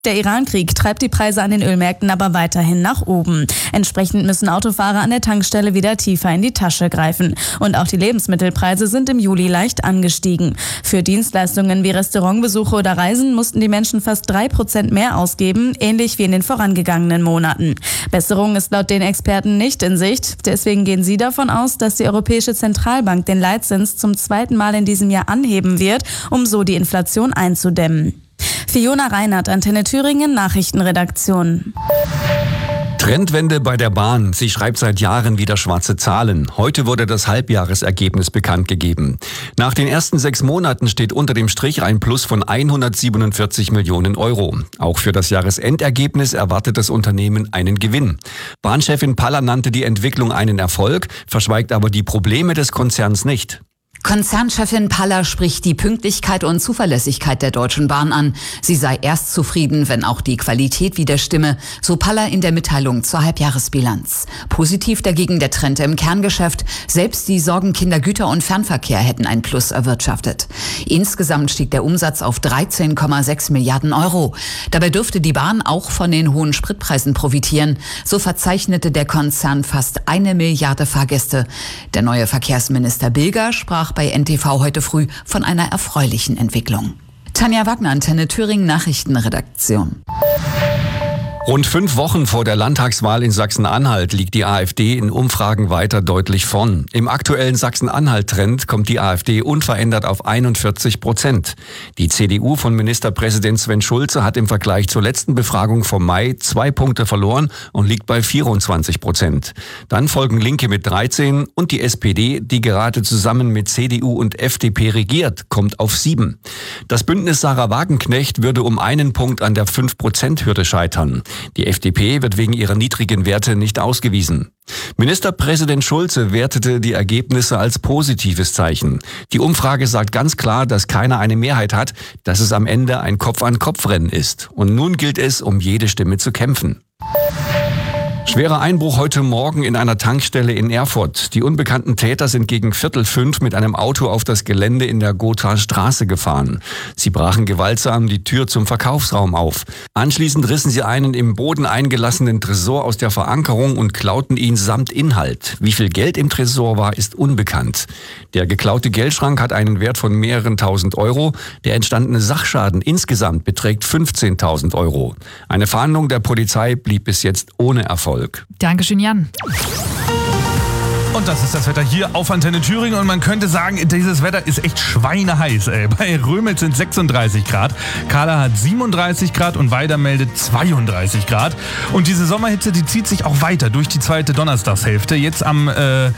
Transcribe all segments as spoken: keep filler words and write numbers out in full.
Der Iran-Krieg treibt die Preise an den Ölmärkten aber weiterhin nach oben. Entsprechend müssen Autofahrer an der Tankstelle wieder tiefer in die Tasche greifen. Und auch die Lebensmittelpreise sind im Juli leicht angestiegen. Für Dienstleistungen wie Restaurantbesuche oder Reisen mussten die Menschen fast drei Prozent mehr ausgeben, ähnlich wie in den vorangegangenen Monaten. Besserung ist laut den Experten nicht in Sicht. Deswegen gehen sie davon aus, dass die Europäische Zentralbank den Leitzins zum zweiten Mal in diesem Jahr anheben wird, um so die Inflation einzudämmen. Fiona Reinhardt, Antenne Thüringen, Nachrichtenredaktion. Trendwende bei der Bahn. Sie schreibt seit Jahren wieder schwarze Zahlen. Heute wurde das Halbjahresergebnis bekannt gegeben. Nach den ersten sechs Monaten steht unter dem Strich ein Plus von hundertsiebenundvierzig Millionen Euro. Auch für das Jahresendergebnis erwartet das Unternehmen einen Gewinn. Bahnchefin Paller nannte die Entwicklung einen Erfolg, verschweigt aber die Probleme des Konzerns nicht. Konzernchefin Paller spricht die Pünktlichkeit und Zuverlässigkeit der Deutschen Bahn an. Sie sei erst zufrieden, wenn auch die Qualität wieder stimme, so Paller in der Mitteilung zur Halbjahresbilanz. Positiv dagegen der Trend im Kerngeschäft. Selbst die Sorgenkinder Güter- und Fernverkehr hätten ein Plus erwirtschaftet. Insgesamt stieg der Umsatz auf dreizehn Komma sechs Milliarden Euro. Dabei dürfte die Bahn auch von den hohen Spritpreisen profitieren. So verzeichnete der Konzern fast eine Milliarde Fahrgäste. Der neue Verkehrsminister Bilger sprach bei N T V heute früh von einer erfreulichen Entwicklung. Tanja Wagner, Antenne Thüringen, Nachrichtenredaktion. Rund fünf Wochen vor der Landtagswahl in Sachsen-Anhalt liegt die AfD in Umfragen weiter deutlich vorn. Im aktuellen Sachsen-Anhalt-Trend kommt die AfD unverändert auf einundvierzig Prozent. Die C D U von Ministerpräsident Sven Schulze hat im Vergleich zur letzten Befragung vom Mai zwei Punkte verloren und liegt bei vierundzwanzig Prozent. Dann folgen Linke mit dreizehn und die S P D, die gerade zusammen mit C D U und F D P regiert, kommt auf sieben. Das Bündnis Sarah Wagenknecht würde um einen Punkt an der fünf Prozent Hürde scheitern. Die F D P wird wegen ihrer niedrigen Werte nicht ausgewiesen. Ministerpräsident Schulze wertete die Ergebnisse als positives Zeichen. Die Umfrage sagt ganz klar, dass keiner eine Mehrheit hat, dass es am Ende ein Kopf-an-Kopf-Rennen ist. Und nun gilt es, um jede Stimme zu kämpfen. Schwerer Einbruch heute Morgen in einer Tankstelle in Erfurt. Die unbekannten Täter sind gegen Viertel fünf mit einem Auto auf das Gelände in der Gothaer Straße gefahren. Sie brachen gewaltsam die Tür zum Verkaufsraum auf. Anschließend rissen sie einen im Boden eingelassenen Tresor aus der Verankerung und klauten ihn samt Inhalt. Wie viel Geld im Tresor war, ist unbekannt. Der geklaute Geldschrank hat einen Wert von mehreren tausend Euro. Der entstandene Sachschaden insgesamt beträgt fünfzehntausend Euro. Eine Fahndung der Polizei blieb bis jetzt ohne Erfolg. Dankeschön, Jan. Und das ist das Wetter hier auf Antenne Thüringen und man könnte sagen, dieses Wetter ist echt schweineheiß. Ey. Bei Römelt sind sechsunddreißig Grad, Kahla hat siebenunddreißig Grad und Weida meldet zweiunddreißig Grad. Und diese Sommerhitze, die zieht sich auch weiter durch die zweite Donnerstagshälfte. Jetzt am äh,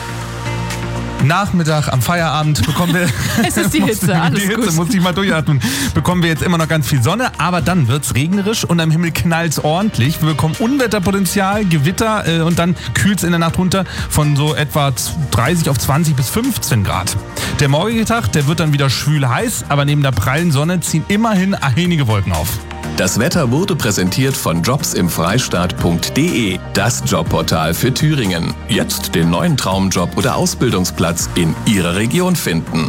Nachmittag, am Feierabend bekommen wir... Es ist die Hitze, alles die Hitze, gut. muss ich mal durchatmen. Bekommen wir jetzt immer noch ganz viel Sonne, aber dann wird's regnerisch und am Himmel knallt's ordentlich. Wir bekommen Unwetterpotenzial, Gewitter äh, und dann kühlt's in der Nacht runter von so etwa dreißig auf zwanzig bis fünfzehn Grad. Der morgige Tag, der wird dann wieder schwül heiß, aber neben der prallen Sonne ziehen immerhin einige Wolken auf. Das Wetter wurde präsentiert von jobs im freistaat punkt de, das Jobportal für Thüringen. Jetzt den neuen Traumjob oder Ausbildungsplatz in Ihrer Region finden.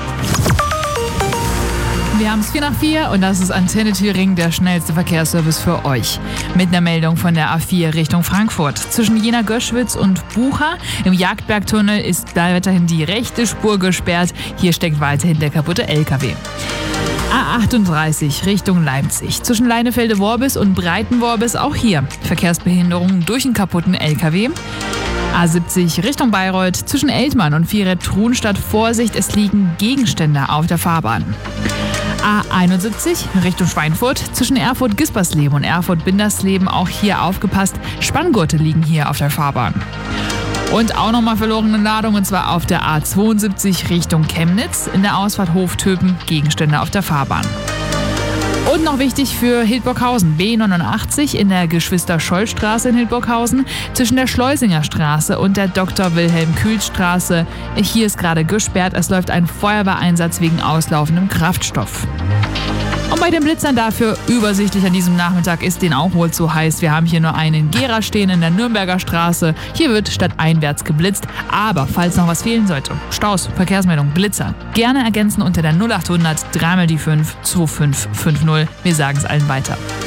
Wir haben es vier nach vier und das ist Antenne Thüringen, der schnellste Verkehrsservice für euch. Mit einer Meldung von der A vier Richtung Frankfurt. Zwischen Jena-Göschwitz und Bucha im Jagdbergtunnel ist da weiterhin die rechte Spur gesperrt. Hier steckt weiterhin der kaputte L K W. A achtunddreißig Richtung Leipzig. Zwischen Leinefelde-Worbis und Breitenworbis auch hier Verkehrsbehinderung durch einen kaputten L K W. A siebzig Richtung Bayreuth. Zwischen Eltmann und Vieret-Truhenstadt Vorsicht, es liegen Gegenstände auf der Fahrbahn. A einundsiebzig Richtung Schweinfurt. Zwischen Erfurt-Gispersleben und Erfurt-Bindersleben auch hier aufgepasst. Spanngurte liegen hier auf der Fahrbahn. Und auch nochmal verlorene Ladung, und zwar auf der A zweiundsiebzig Richtung Chemnitz. In der Ausfahrt Hoftöpen Gegenstände auf der Fahrbahn. Und noch wichtig für Hildburghausen, B neunundachtzig in der Geschwister-Scholl-Straße in Hildburghausen. Zwischen der Schleusinger Straße und der Doktor Wilhelm-Kühl-Straße. Hier ist gerade gesperrt, es läuft ein Feuerwehreinsatz wegen auslaufendem Kraftstoff. Und bei den Blitzern dafür übersichtlich an diesem Nachmittag ist denen auch wohl zu heiß. Wir haben hier nur einen in Gera stehen in der Nürnberger Straße. Hier wird stadteinwärts geblitzt. Aber falls noch was fehlen sollte, Staus, Verkehrsmeldung, Blitzer, gerne ergänzen unter der null acht hundert drei mal die fünf zwei fünf fünf null. Wir sagen es allen weiter.